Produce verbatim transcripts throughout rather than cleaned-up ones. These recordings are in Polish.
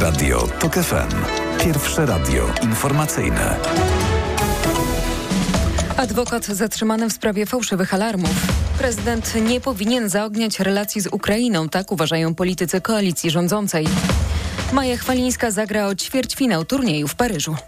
Radio TOK F M. Pierwsze radio informacyjne. Adwokat zatrzymany w sprawie fałszywych alarmów. Prezydent nie powinien zaogniać relacji z Ukrainą, tak uważają politycy koalicji rządzącej. Maja Chwalińska zagra o ćwierćfinał turnieju w Paryżu.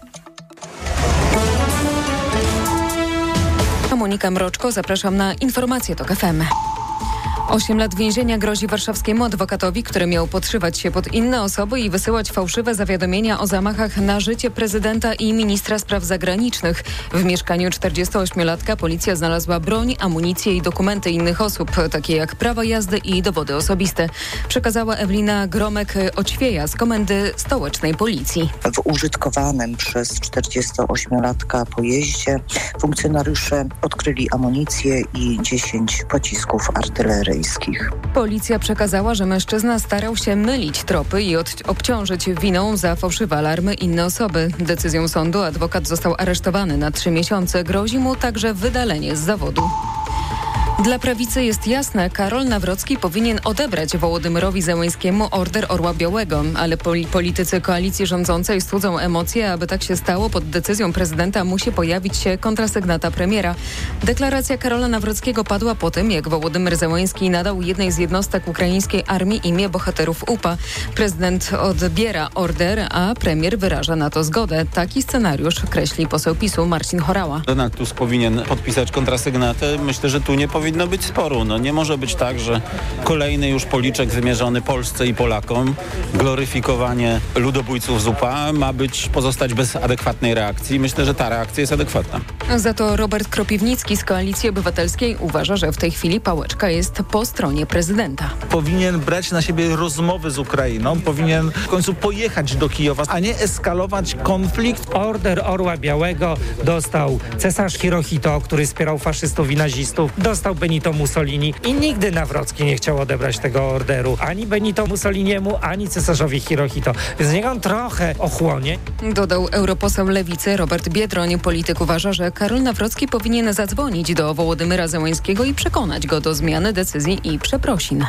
A Monika Mroczko, zapraszam na informacje TOK F M. Osiem lat więzienia grozi warszawskiemu adwokatowi, który miał podszywać się pod inne osoby i wysyłać fałszywe zawiadomienia o zamachach na życie prezydenta i ministra spraw zagranicznych. W mieszkaniu czterdziestoośmiolatka policja znalazła broń, amunicję i dokumenty innych osób, takie jak prawa jazdy i dowody osobiste. Przekazała Ewelina Gromek-Oćwieja z Komendy Stołecznej Policji. W użytkowanym przez czterdziestoośmiolatka pojeździe funkcjonariusze odkryli amunicję i dziesięć pocisków artyleryjskich. Policja przekazała, że mężczyzna starał się mylić tropy i od- obciążyć winą za fałszywe alarmy inne osoby. Decyzją sądu adwokat został aresztowany na trzy miesiące. Grozi mu także wydalenie z zawodu. Dla prawicy jest jasne, Karol Nawrocki powinien odebrać Wołodymyrowi Zełenskiemu Order Orła Białego, ale poli- politycy koalicji rządzącej studzą emocje. Aby tak się stało, pod decyzją prezydenta musi pojawić się kontrasygnata premiera. Deklaracja Karola Nawrockiego padła po tym, jak Wołodymyr Zełenski nadał jednej z jednostek ukraińskiej armii imię bohaterów U P A. Prezydent odbiera order, a premier wyraża na to zgodę. Taki scenariusz kreśli poseł PiSu Marcin Horała. Donald Tusk powinien podpisać kontrasygnatę. Myślę, że tu nie powinien Powinno być sporu. No, nie może być tak, że kolejny już policzek wymierzony Polsce i Polakom, gloryfikowanie ludobójców z U P A ma być pozostać bez adekwatnej reakcji. Myślę, że ta reakcja jest adekwatna. Za to Robert Kropiwnicki z Koalicji Obywatelskiej uważa, że w tej chwili pałeczka jest po stronie prezydenta. Powinien brać na siebie rozmowy z Ukrainą, powinien w końcu pojechać do Kijowa, a nie eskalować konflikt. Order Orła Białego dostał cesarz Hirohito, który wspierał faszystów i nazistów, dostał Benito Mussolini i nigdy Nawrocki nie chciał odebrać tego orderu ani Benito Mussoliniemu, ani cesarzowi Hirohito. Z niego on trochę ochłonie. Dodał europoseł Lewicy Robert Biedroń. Polityk uważa, że Karol Nawrocki powinien zadzwonić do Wołodymyra Zełenskiego i przekonać go do zmiany decyzji i przeprosin.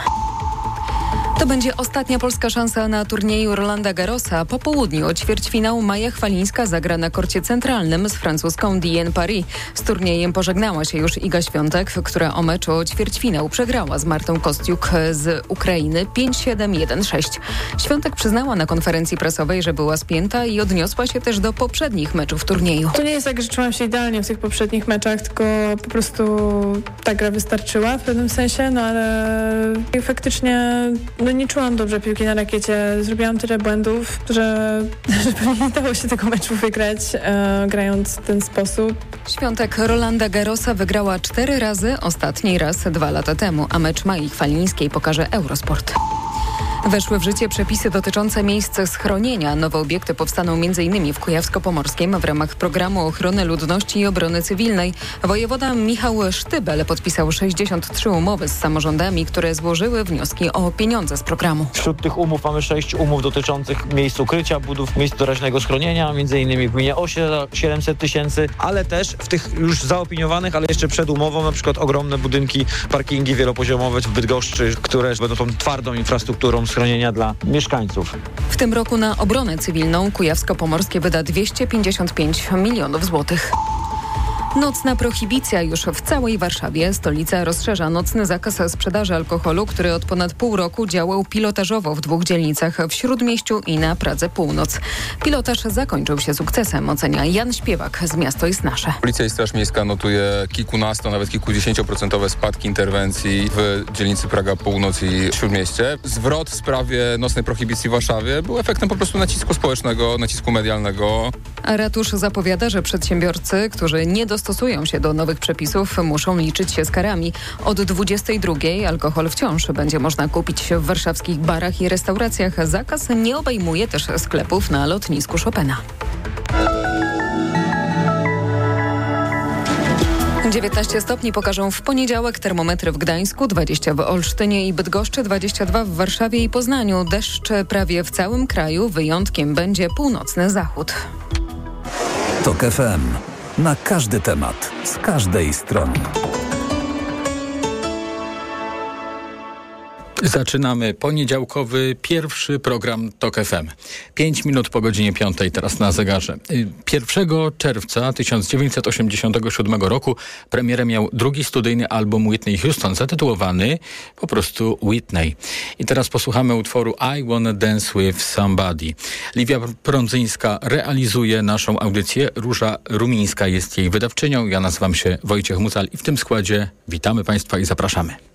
To będzie ostatnia polska szansa na turnieju Rolanda Garrosa. Po południu o ćwierćfinał Maja Chwalińska zagra na korcie centralnym z francuską Diane Paris. Z turniejem pożegnała się już Iga Świątek, która o mecz o ćwierćfinał przegrała z Martą Kostiuk z Ukrainy pięć siedem jeden sześć. Świątek przyznała na konferencji prasowej, że była spięta i odniosła się też do poprzednich meczów turnieju. To nie jest tak, że czułam się idealnie w tych poprzednich meczach, tylko po prostu ta gra wystarczyła w pewnym sensie, no ale faktycznie no nie czułam dobrze piłki na rakiecie. Zrobiłam tyle błędów, że, że pewnie nie dało się tego meczu wygrać, e, grając w ten sposób. Świątek Rolanda Garrosa wygrała cztery razy, ostatni raz dwa lata temu, a mecz Mai Chwalińskiej pokaże Eurosport. Weszły w życie przepisy dotyczące miejsc schronienia. Nowe obiekty powstaną m.in. w Kujawsko-Pomorskim w ramach programu ochrony ludności i obrony cywilnej. Wojewoda Michał Sztybel podpisał sześćdziesiąt trzy umowy z samorządami, które złożyły wnioski o pieniądze z programu. Wśród tych umów mamy sześć umów dotyczących miejsc ukrycia, budów miejsc doraźnego schronienia, m.in. w gminie Osie siedemset tysięcy, ale też w tych już zaopiniowanych, ale jeszcze przed umową, na przykład ogromne budynki, parkingi wielopoziomowe w Bydgoszczy, które będą tą twardą infrastrukturą schronienia dla mieszkańców. W tym roku na obronę cywilną Kujawsko-Pomorskie wyda dwieście pięćdziesiąt pięć milionów złotych. Nocna prohibicja już w całej Warszawie. Stolica rozszerza nocny zakaz sprzedaży alkoholu, który od ponad pół roku działał pilotażowo w dwóch dzielnicach w Śródmieściu i na Pradze Północ. Pilotaż zakończył się sukcesem, ocenia Jan Śpiewak z Miasto jest nasze. Policja i Straż Miejska notuje kilkunasto, nawet kilkudziesięcioprocentowe spadki interwencji w dzielnicy Praga Północ i Śródmieście. Zwrot w sprawie nocnej prohibicji w Warszawie był efektem po prostu nacisku społecznego, nacisku medialnego. A ratusz zapowiada, że przedsiębiorcy, którzy nie dostosują się do nowych przepisów, muszą liczyć się z karami. Od dwudziestej drugiej alkohol wciąż będzie można kupić w warszawskich barach i restauracjach. Zakaz nie obejmuje też sklepów na lotnisku Chopina. dziewiętnaście stopni pokażą w poniedziałek termometry w Gdańsku, dwadzieścia w Olsztynie i Bydgoszczy, dwadzieścia dwa w Warszawie i Poznaniu. Deszcz prawie w całym kraju, wyjątkiem będzie północny zachód. TOK F M. Na każdy temat, z każdej strony. Zaczynamy poniedziałkowy pierwszy program Tok F M. Pięć minut po godzinie piątej teraz na zegarze. pierwszego czerwca tysiąc dziewięćset osiemdziesiątego siódmego roku premierę miał drugi studyjny album Whitney Houston, zatytułowany po prostu Whitney. I teraz posłuchamy utworu I Wanna Dance With Somebody. Liwia Prądzyńska realizuje naszą audycję. Róża Rumińska jest jej wydawczynią. Ja nazywam się Wojciech Mucal i w tym składzie witamy Państwa i zapraszamy.